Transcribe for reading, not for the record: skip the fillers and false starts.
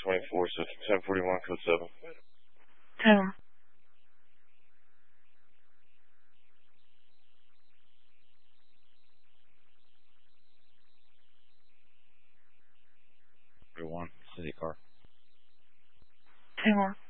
24, so 1041, code 7. 10. City car. 10.